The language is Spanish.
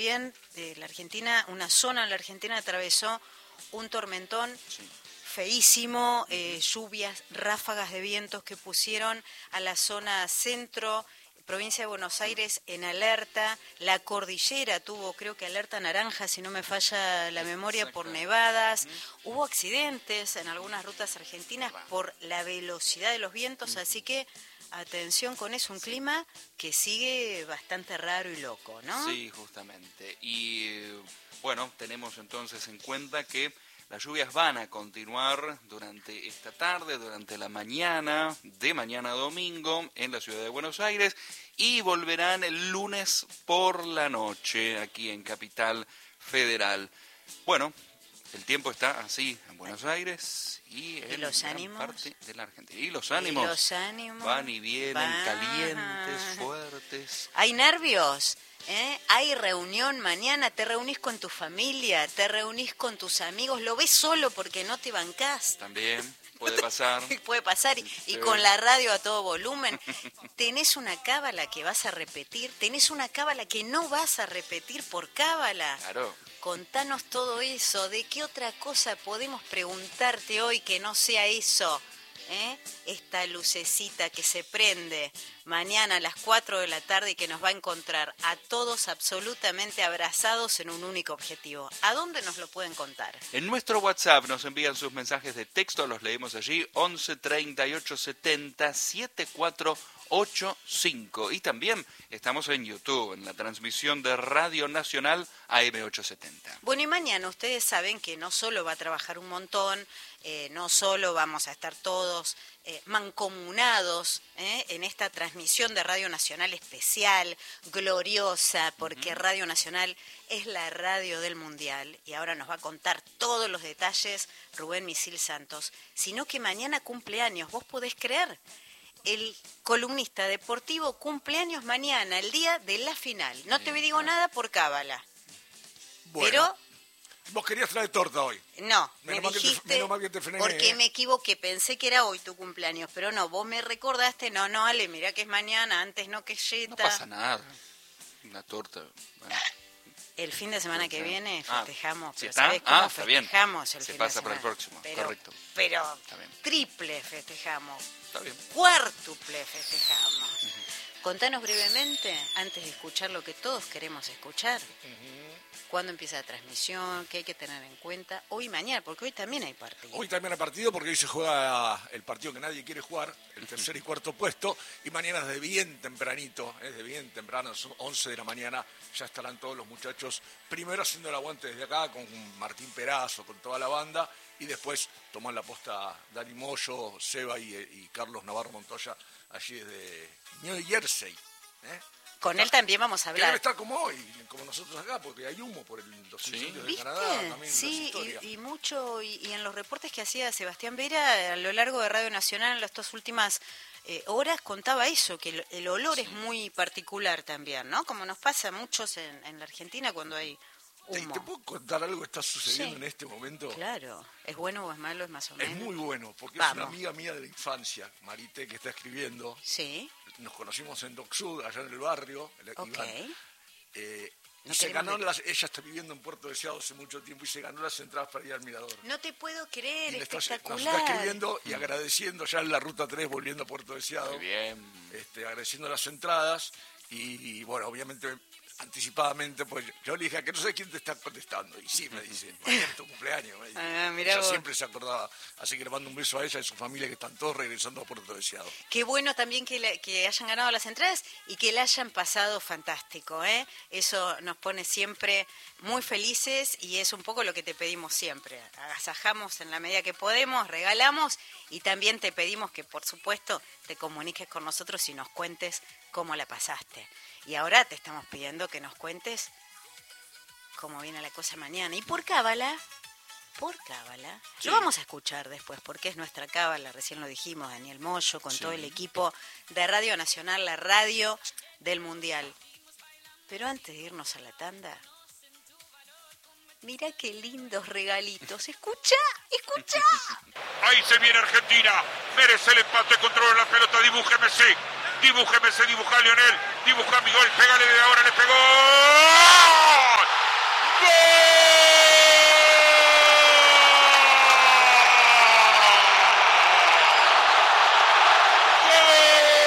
también de la Argentina, una zona en la Argentina atravesó un tormentón feísimo, lluvias, ráfagas de vientos que pusieron a la zona centro, provincia de Buenos Aires en alerta. La cordillera tuvo, creo que alerta naranja, si no me falla la memoria, por nevadas. Hubo accidentes en algunas rutas argentinas por la velocidad de los vientos, así que atención con eso, un clima que sigue bastante raro y loco, ¿no? Sí, justamente. Y bueno, tenemos entonces en cuenta que las lluvias van a continuar durante esta tarde, durante la mañana, de mañana a domingo, en la ciudad de Buenos Aires, y volverán el lunes por la noche, aquí en Capital Federal. Bueno, el tiempo está así en Buenos Aires y en los gran ánimos parte de la Argentina. Y los ánimos van y vienen, calientes, fuertes. Hay nervios. Hay reunión mañana, te reunís con tu familia, te reunís con tus amigos, lo ves solo porque no te bancás. También puede pasar. Puede pasar, y con la radio a todo volumen. Tenés una cábala que vas a repetir, tenés una cábala que no vas a repetir por cábala. Claro. Contanos todo eso, ¿de qué otra cosa podemos preguntarte hoy que no sea eso? Esta lucecita que se prende mañana a las 4 de la tarde y que nos va a encontrar a todos absolutamente abrazados en un único objetivo. ¿A dónde nos lo pueden contar? En nuestro WhatsApp nos envían sus mensajes de texto, los leemos allí, 11 38 70 7485. Y también estamos en YouTube, en la transmisión de Radio Nacional AM870. Bueno, y mañana ustedes saben que no solo va a trabajar un montón, no solo vamos a estar todos mancomunados en esta transmisión de Radio Nacional especial, gloriosa, porque Radio Nacional es la radio del Mundial, y ahora nos va a contar todos los detalles Rubén Misil Santos, sino que mañana cumpleaños, ¿vos podés creer? El columnista deportivo cumpleaños mañana, el día de la final. No te digo nada por cábala. Bueno, pero vos querías traer torta hoy. No, menos me dijiste, menos mal que te frené, porque me equivoqué, pensé que era hoy tu cumpleaños, pero no, vos me recordaste, no, Ale, mirá que es mañana, antes no que yeta. No pasa nada, una torta. Bueno. El fin de semana que viene festejamos, ¿sí pero está? ¿sabés cómo Está bien. festejamos el Se fin pasa de para semana? el próximo, correcto. Pero Está bien. triple festejamos, Está bien. cuártuple festejamos. Contanos brevemente, antes de escuchar lo que todos queremos escuchar, ¿cuándo empieza la transmisión? ¿Qué hay que tener en cuenta? Hoy y mañana, porque hoy también hay partido. Hoy también hay partido porque hoy se juega el partido que nadie quiere jugar, el tercer y cuarto puesto, y mañana desde bien tempranito, desde bien temprano, son 11 de la mañana, ya estarán todos los muchachos, primero haciendo el aguante desde acá con Martín Perazo, con toda la banda, y después toman la posta Dani Moyo, Seba y Carlos Navarro Montoya, allí desde New Jersey. Con él también vamos a Que debe hablar. estar como hoy, como nosotros acá, porque hay humo por los incendios de ¿Viste? Canadá, también Sí, las historias. y mucho, y en los reportes que hacía Sebastián Vera a lo largo de Radio Nacional en estas últimas horas contaba eso, que el olor es muy particular también, ¿no? Como nos pasa a muchos en la Argentina cuando hay humo. ¿Te puedo contar algo que está sucediendo en este momento? Claro, ¿es bueno o es malo? Es más o menos. Es muy bueno, porque Vamos. es una amiga mía de la infancia, Marité, que está escribiendo. Sí. Nos conocimos en Dock Sud, allá en el barrio. Ok. Iván. No Y se queremos ganó ella está viviendo en Puerto Deseado hace mucho tiempo y se ganó las entradas para ir al Mirador. No te puedo creer, Y nos espectacular. está escribiendo y agradeciendo ya en la Ruta 3 volviendo a Puerto Deseado. Muy bien. Agradeciendo las entradas y bueno, obviamente anticipadamente, pues yo le dije, que no sé quién te está contestando. Y sí, me dice, mañana es tu cumpleaños. Me dice. Mirá Ella vos. siempre se acordaba. Así que le mando un beso a ella y a su familia que están todos regresando a Puerto Deseado. Qué bueno también que hayan ganado las entradas y que la hayan pasado fantástico, ¿eh? Eso nos pone siempre muy felices y es un poco lo que te pedimos siempre. Agasajamos en la medida que podemos, regalamos y también te pedimos que, por supuesto, te comuniques con nosotros y nos cuentes cómo la pasaste. Y ahora te estamos pidiendo que nos cuentes cómo viene la cosa mañana. ¿Y por cábala? Sí. Lo vamos a escuchar después, porque es nuestra cábala, recién lo dijimos, Daniel Moyo, con todo el equipo de Radio Nacional, la radio del Mundial. Pero antes de irnos a la tanda, mirá qué lindos regalitos. ¡Escucha! Ahí se viene Argentina, merece el empate, controla la pelota, dibuja Messi, dibuja Lionel, dibuja Miguel, pégale de ahora, le pegó.